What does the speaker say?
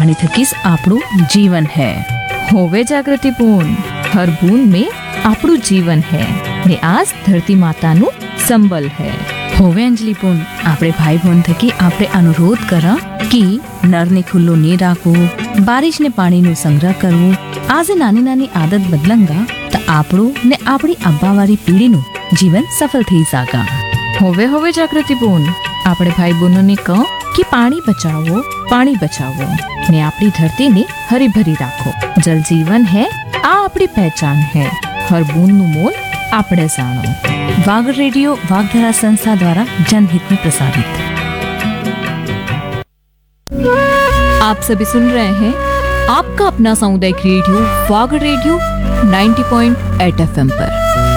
पानी थकीस આપણું जीवन है। होवे जागृतिपूर्ण, हर बूंद में આપણું जीवन है ने आज धरती माताનું संबल है। होवे अंजलिपूर्ण, આપણે ભાઈ બહેન થકી આપણે અનુરોધ કરા કે નળને ખુલ્લું નહીં રાખવું, બારિશને પાણીનો સંગ્રહ કરવું। આજે નાની નાની આદત બદલંગા તો આપણું ને આપણી આવવાવાળી પેઢીનું જીવન સફળ થઈ સાકા। હોવે જાગૃતિપૂર્ણ, આપણે ભાઈ બહેનોને કહો કે પાણી બચાવો ને આપણી ધરતીને હરીભરી રાખો। જલ જીવન હે, આ આપણી પહેચાન હે। હર બૂંદનું મોલ આપણે જાણો। वागड़ रेडियो वागधरा संस्था द्वारा जनहित में प्रसारित। आप सभी सुन रहे हैं आपका अपना सामुदायिक रेडियो वागड़ रेडियो 90.8 FM पर।